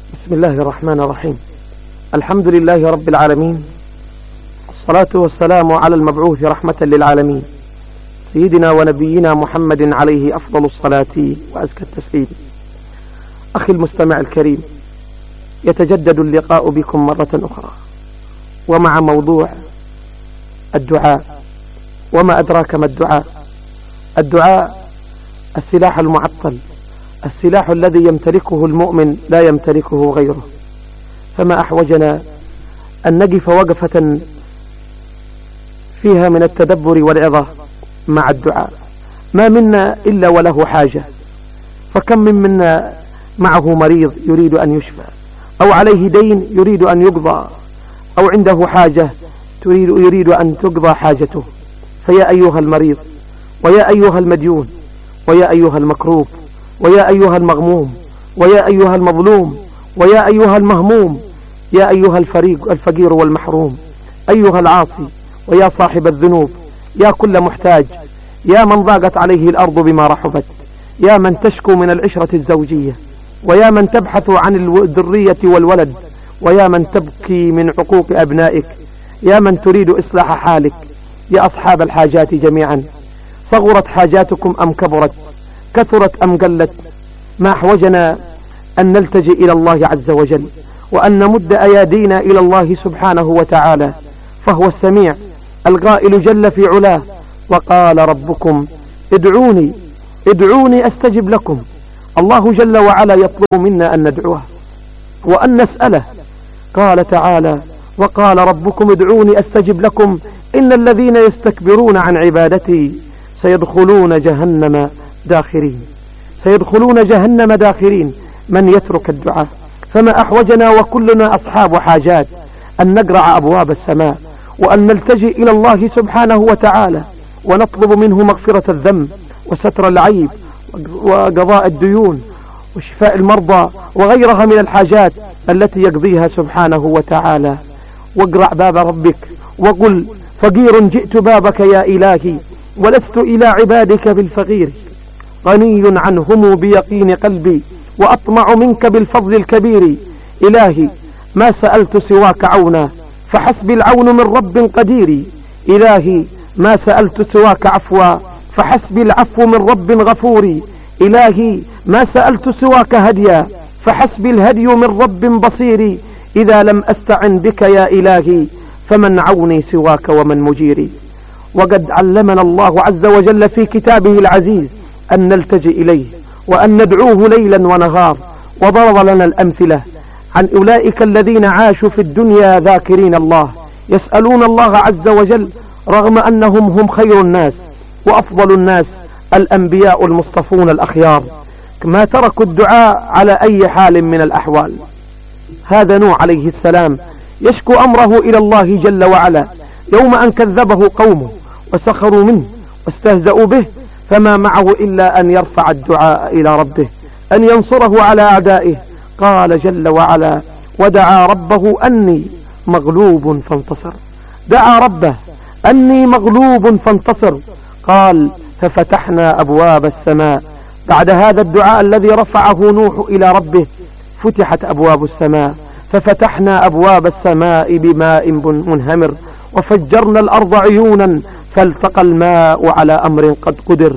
بسم الله الرحمن الرحيم. الحمد لله رب العالمين، الصلاة والسلام على المبعوث رحمة للعالمين سيدنا ونبينا محمد عليه أفضل الصلاة وأزكى التسليم. أخي المستمع الكريم، يتجدد اللقاء بكم مرة أخرى ومع موضوع الدعاء. وما أدراك ما الدعاء؟ الدعاء السلاح المعطل، السلاح الذي يمتلكه المؤمن لا يمتلكه غيره. فما أحوجنا أن نقف وقفة فيها من التدبر والعظة مع الدعاء. ما منا إلا وله حاجة، فكم منا معه مريض يريد أن يشفى، أو عليه دين يريد أن يقضى، أو عنده حاجة يريد أن تقضى حاجته. فيا أيها المريض، ويا أيها المديون، ويا أيها المكروب، ويا أيها المغموم، ويا أيها المظلوم، ويا أيها المهموم، يا أيها الفقير والمحروم، أيها العاصي، ويا صاحب الذنوب، يا كل محتاج، يا من ضاقت عليه الأرض بما رحبت، يا من تشكو من العشرة الزوجية، ويا من تبحث عن الذرية والولد، ويا من تبكي من عقوق أبنائك، يا من تريد إصلاح حالك، يا أصحاب الحاجات جميعا، صغرت حاجاتكم أم كبرت، كثرت أم قلت، ما أحوجنا أن نلتجئ إلى الله عز وجل، وأن نمد أيادينا إلى الله سبحانه وتعالى، فهو السميع القائل جل في علاه: وقال ربكم ادعوني أستجب لكم. الله جل وعلا يطلب منا أن ندعوه وأن نسأله. قال تعالى: وقال ربكم ادعوني أستجب لكم إن الذين يستكبرون عن عبادتي سيدخلون جهنم داخرين. من يترك الدعاء؟ فما أحوجنا وكلنا أصحاب حاجات أن نقرع أبواب السماء، وأن نلتجئ إلى الله سبحانه وتعالى ونطلب منه مغفرة الذنب وستر العيب وقضاء الديون وشفاء المرضى وغيرها من الحاجات التي يقضيها سبحانه وتعالى. واقرع باب ربك وقل: فقير جئت بابك يا إلهي، ولست إلى عبادك بالفقير، غني عنهم بيقين قلبي، وأطمع منك بالفضل الكبير. إلهي ما سألت سواك عونا، فحسبي العون من رب قدير. إلهي ما سألت سواك عفوا، فحسبي العفو من رب غفور. إلهي ما سألت سواك هديا، فحسبي الهدي من رب بصير. إذا لم أستعن بك يا إلهي، فمن عوني سواك ومن مجيري. وقد علمنا الله عز وجل في كتابه العزيز أن نلتجئ إليه وأن ندعوه ليلا ونهار، وضرب لنا الأمثلة عن أولئك الذين عاشوا في الدنيا ذاكرين الله، يسألون الله عز وجل رغم أنهم هم خير الناس وأفضل الناس، الأنبياء المصطفون الأخيار، ما تركوا الدعاء على أي حال من الأحوال. هذا نوح عليه السلام يشكو أمره إلى الله جل وعلا يوم أن كذبه قومه وسخروا منه واستهزأوا به، فما معه إلا أن يرفع الدعاء إلى ربه، أن ينصره على أعدائه. قال جل وعلا: ودعا ربه أني مغلوب فانتصر. دعا ربه أني مغلوب فانتصر. قال: ففتحنا أبواب السماء. بعد هذا الدعاء الذي رفعه نوح إلى ربه فتحت أبواب السماء، ففتحنا أبواب السماء بماء منهمر، وفجرنا الأرض عيونا، فالتقى الماء على أمر قد قدر،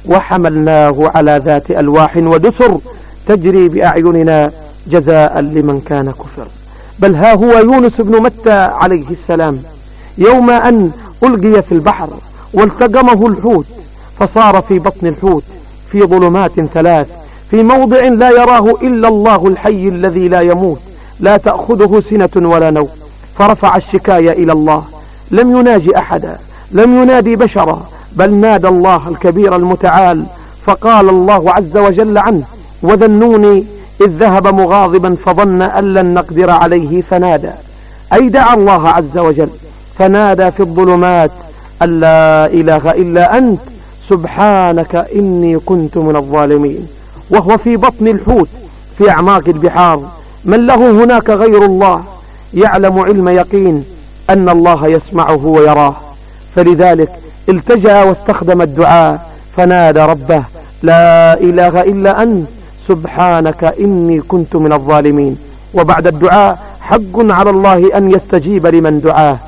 وحملناه على ذات ألواح ودسر تجري بأعيننا جزاء لمن كان كفر. بل ها هو يونس بن متى عليه السلام يوم أن ألقي في البحر والتقمه الحوت، فصار في بطن الحوت في ظلمات ثلاث، في موضع لا يراه إلا الله الحي الذي لا يموت، لا تأخذه سنة ولا نوم. فرفع الشكاية إلى الله، لم يناجي أحدا، لم ينادي بشرا، بل نادى الله الكبير المتعال. فقال الله عز وجل عنه: وذنوني إذ ذهب مغاضبا فظن أن لن نقدر عليه فنادى، أي دعا الله عز وجل، فنادى في الظلمات أن لا إله إلا أنت سبحانك إني كنت من الظالمين. وهو في بطن الحوت في أعماق البحار، من له هناك غير الله، يعلم علم يقين أن الله يسمعه ويراه، فلذلك التجأ واستخدم الدعاء فنادى ربه: لا إله إلا أنت سبحانك إني كنت من الظالمين. وبعد الدعاء حق على الله أن يستجيب لمن دعاه.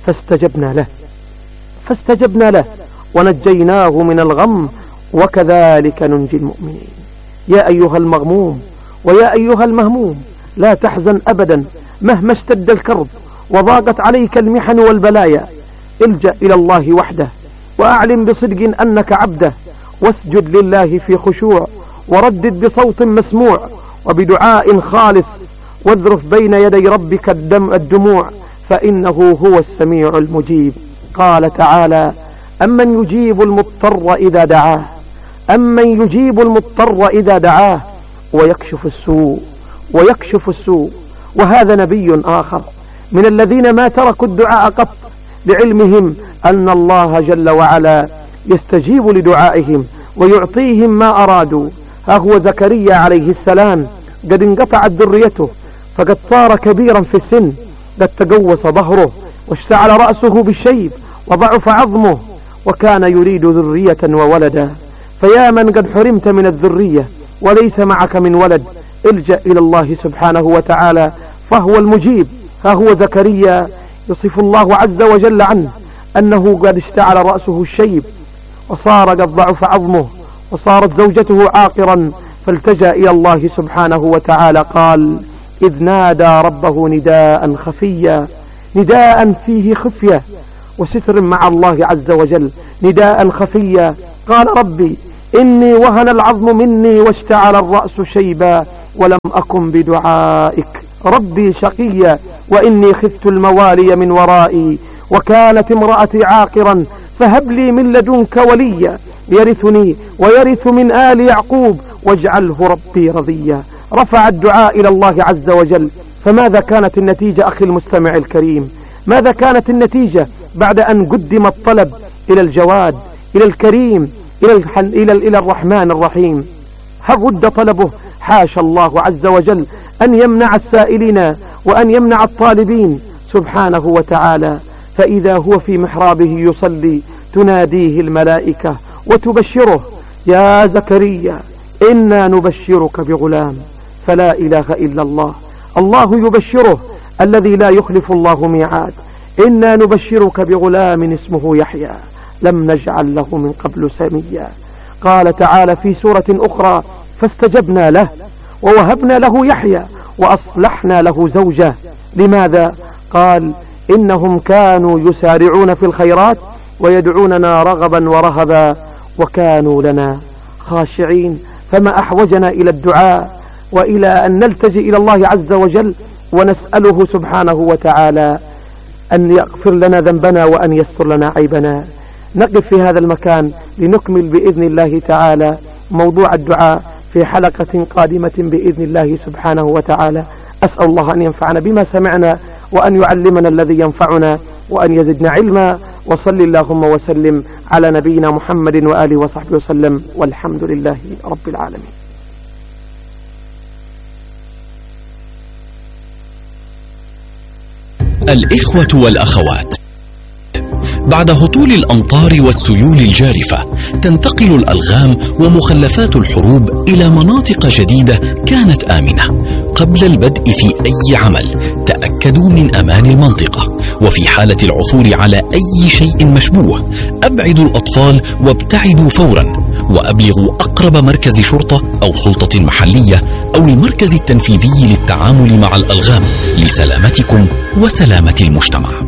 فاستجبنا له ونجيناه من الغم وكذلك ننجي المؤمنين. يا أيها المغموم ويا أيها المهموم، لا تحزن أبدا مهما اشتد الكرب وضاقت عليك المحن والبلايا. الجأ إلى الله وحده وأعلم بصدق أنك عبده، واسجد لله في خشوع وردد بصوت مسموع وبدعاء خالص، واذرف بين يدي ربك الدموع فإنه هو السميع المجيب. قال تعالى: أمن يجيب المضطر إذا دعاه ويكشف السوء. وهذا نبي آخر من الذين ما تركوا الدعاء قط، لعلمهم أن الله جل وعلا يستجيب لدعائهم ويعطيهم ما أرادوا. ها هو زكريا عليه السلام قد انقطعت ذريته، فقد صار كبيرا في السن، قد تقوس ظهره واشتعل رأسه بالشيب وضعف عظمه، وكان يريد ذرية وولدا. فيا من قد حرمت من الذرية وليس معك من ولد، الجأ إلى الله سبحانه وتعالى فهو المجيب. ها هو زكريا يصف الله عز وجل عنه أنه قد اشتعل رأسه الشيب وصار قد ضعف عظمه وصارت زوجته عاقرا، فالتجأ إلى الله سبحانه وتعالى. قال: إذ نادى ربه نداء خفيا، نداء فيه خفية وستر مع الله عز وجل، نداء خفيا. قال: ربي إني وهن العظم مني واشتعل الرأس شيبا ولم أكن بدعائك ربي شقيا، وإني خفت الموالي من ورائي وكانت امرأتي عاقرا فهب لي من لدنك وليا يرثني ويرث من آل يعقوب واجعله ربي رضيا. رفع الدعاء إلى الله عز وجل. فماذا كانت النتيجة أخي المستمع الكريم؟ ماذا كانت النتيجة بعد أن قدم الطلب إلى الجواد، إلى الكريم، إلى الرحمن الرحيم؟ هل رد طلبه؟ حاشا الله عز وجل أن يمنع السائلين وأن يمنع الطالبين سبحانه وتعالى. فإذا هو في محرابه يصلي تناديه الملائكة وتبشره: يا زكريا إنا نبشرك بغلام. فلا إله إلا الله، الله يبشره الذي لا يخلف الله ميعاد. إنا نبشرك بغلام اسمه يحيى لم نجعل له من قبل سميا. قال تعالى في سورة أخرى: فاستجبنا له ووهبنا له يحيى وأصلحنا له زوجه. لماذا؟ قال: إنهم كانوا يسارعون في الخيرات ويدعوننا رغبا ورهبا وكانوا لنا خاشعين. فما أحوجنا إلى الدعاء وإلى أن نلتجئ إلى الله عز وجل ونسأله سبحانه وتعالى أن يغفر لنا ذنبنا وأن يستر لنا عيبنا. نقف في هذا المكان لنكمل بإذن الله تعالى موضوع الدعاء في حلقة قادمة بإذن الله سبحانه وتعالى. أسأل الله أن ينفعنا بما سمعنا وأن يعلمنا الذي ينفعنا وأن يزدنا علما. وصل اللهم وسلم على نبينا محمد وآله وصحبه وسلم، والحمد لله رب العالمين. الإخوة والأخوات، بعد هطول الأمطار والسيول الجارفة تنتقل الألغام ومخلفات الحروب إلى مناطق جديدة كانت آمنة. قبل البدء في أي عمل تأكدوا من أمان المنطقة، وفي حالة العثور على أي شيء مشبوه أبعدوا الأطفال وابتعدوا فورا، وأبلغوا أقرب مركز شرطة أو سلطة محلية أو المركز التنفيذي للتعامل مع الألغام لسلامتكم وسلامة المجتمع.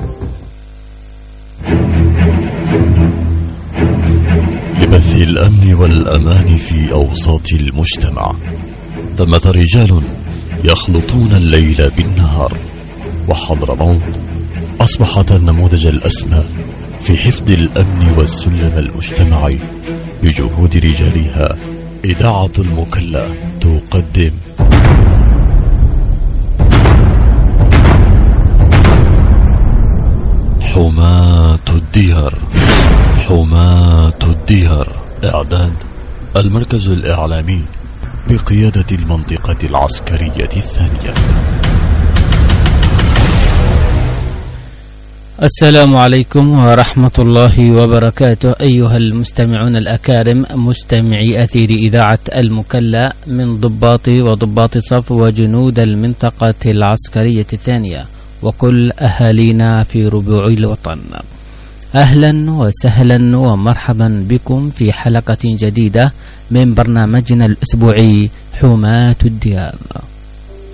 لبث الأمن والأمان في أوساط المجتمع، ثمة رجال يخلطون الليل بالنهار، وحضرموت أصبحت النموذج الأسمى في حفظ الأمن والسلم المجتمعي. بجهود رجالها إذاعة المكلا تقدم حماة الديار. حماة الديار، إعداد المركز الإعلامي بقيادة المنطقة العسكرية الثانية. السلام عليكم ورحمة الله وبركاته أيها المستمعون الأكارم، مستمعي أثير إذاعة المكلا من ضباط وضباط صف وجنود المنطقة العسكرية الثانية وكل أهالينا في ربوع الوطن. أهلا وسهلا ومرحبا بكم في حلقة جديدة من برنامجنا الأسبوعي حماة الديار.